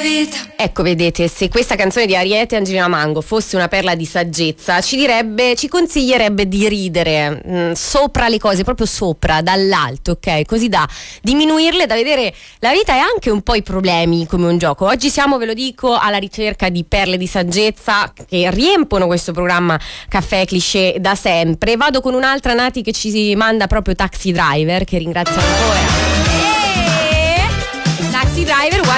vita. Ecco, vedete, se questa canzone di Ariete e Angelina Mango fosse una perla di saggezza, ci consiglierebbe di ridere sopra le cose, proprio sopra, dall'alto, ok? Così da diminuirle, da vedere la vita e anche un po' i problemi come un gioco. Oggi siamo, ve lo dico, alla ricerca di perle di saggezza che riempono questo programma Caffè Cliché da sempre. Vado con un'altra, Nati, che ci manda proprio Taxi Driver, che ringrazio ancora. Taxi Driver uguale